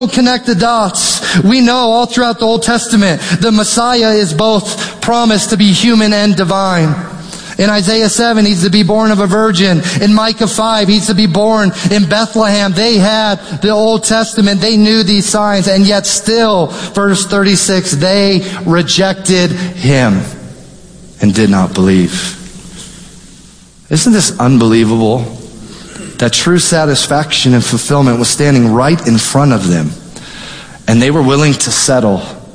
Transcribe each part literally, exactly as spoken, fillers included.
connect the dots. We know all throughout the Old Testament, the Messiah is both promised to be human and divine. In Isaiah seven, he's to be born of a virgin. In Micah five, he's to be born in Bethlehem. They had the Old Testament. They knew these signs, and yet still, verse thirty-six, they rejected him and did not believe. Isn't this unbelievable? That true satisfaction and fulfillment was standing right in front of them. And they were willing to settle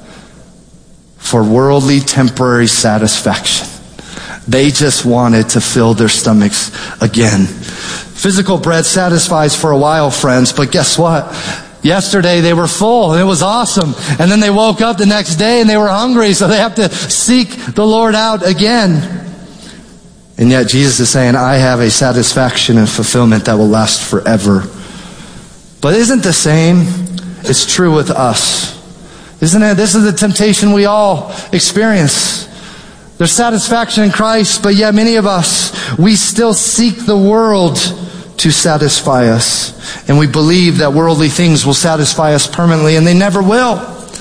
for worldly, temporary satisfaction. They just wanted to fill their stomachs again. Physical bread satisfies for a while, friends, but guess what? Yesterday they were full and it was awesome. And then they woke up the next day and they were hungry, so they have to seek the Lord out again. And yet Jesus is saying, I have a satisfaction and fulfillment that will last forever. But isn't the same? It's true with us. Isn't it? This is the temptation we all experience. There's satisfaction in Christ, but yet many of us, we still seek the world to satisfy us. And we believe that worldly things will satisfy us permanently, and they never will.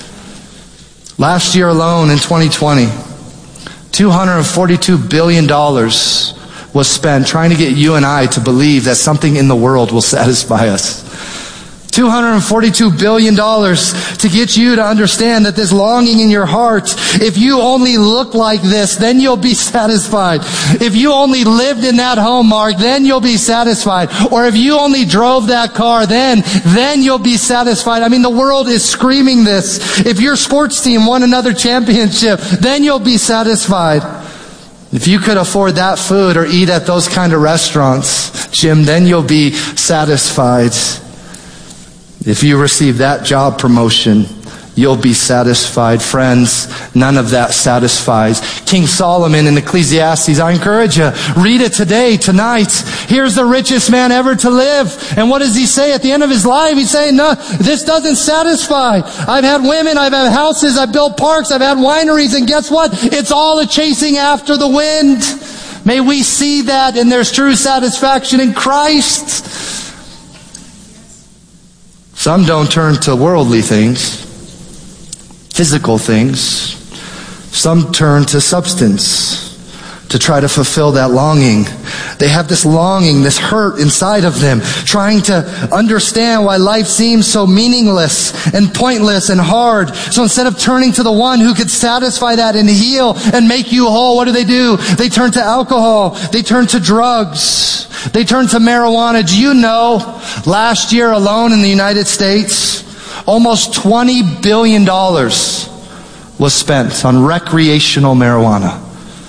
Last year alone, in twenty twenty, two hundred forty-two billion dollars was spent trying to get you and I to believe that something in the world will satisfy us. two hundred forty-two billion dollars to get you to understand that this longing in your heart, if you only look like this, then you'll be satisfied. If you only lived in that home, Mark, then you'll be satisfied. Or if you only drove that car, then, then you'll be satisfied. I mean, the world is screaming this. If your sports team won another championship, then you'll be satisfied. If you could afford that food or eat at those kind of restaurants, Jim, then you'll be satisfied. If you receive that job promotion, you'll be satisfied. Friends, none of that satisfies. King Solomon in Ecclesiastes, I encourage you, read it today, tonight. Here's the richest man ever to live. And what does he say at the end of his life? He's saying, no, this doesn't satisfy. I've had women, I've had houses, I've built parks, I've had wineries, and guess what? It's all a chasing after the wind. May we see that, and there's true satisfaction in Christ. Some don't turn to worldly things, physical things. Some turn to substance to try to fulfill that longing. They have this longing, this hurt inside of them, trying to understand why life seems so meaningless and pointless and hard. So instead of turning to the one who could satisfy that and heal and make you whole, what do they do? They turn to alcohol. They turn to drugs. They turn to marijuana. Do you know, last year alone in the United States, almost twenty billion dollars was spent on recreational marijuana.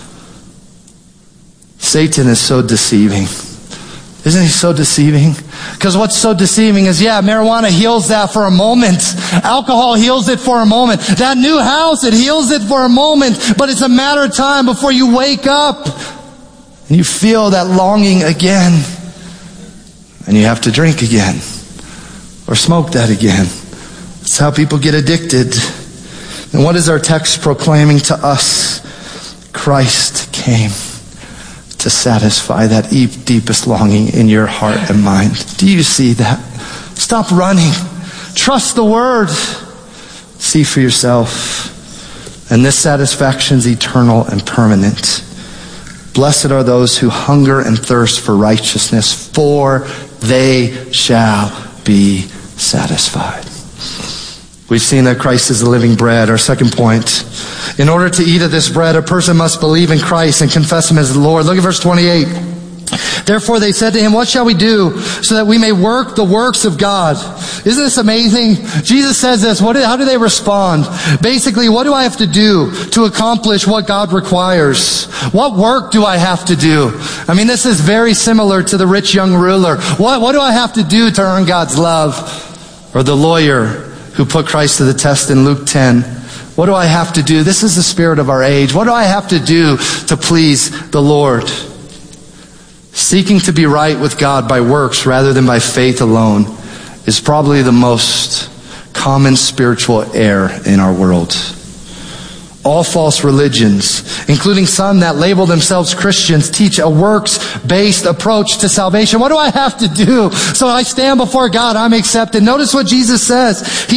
Satan is so deceiving. Isn't he so deceiving? Because what's so deceiving is, yeah, marijuana heals that for a moment. Alcohol heals it for a moment. That new house, it heals it for a moment. But it's a matter of time before you wake up and you feel that longing again. And you have to drink again. Or smoke that again. That's how people get addicted. And what is our text proclaiming to us? Christ came to satisfy that deepest longing in your heart and mind. Do you see that? Stop running. Trust the word. See for yourself. And this satisfaction is eternal and permanent. Blessed are those who hunger and thirst for righteousness, for they shall be satisfied. We've seen that Christ is the living bread. Our second point. In order to eat of this bread, a person must believe in Christ and confess him as the Lord. Look at verse twenty-eight. Therefore they said to him, what shall we do so that we may work the works of God? Isn't this amazing? Jesus says this. What? How do they respond? Basically, what do I have to do to accomplish what God requires? What work do I have to do? I mean, this is very similar to the rich young ruler. What, what do I have to do to earn God's love? Or the lawyer who put Christ to the test in Luke ten. What do I have to do? This is the spirit of our age. What do I have to do to please the Lord? Seeking to be right with God by works rather than by faith alone is probably the most common spiritual error in our world. All false religions, including some that label themselves Christians, teach a works-based approach to salvation. What do I have to do so I stand before God, I'm accepted? Notice what Jesus says. He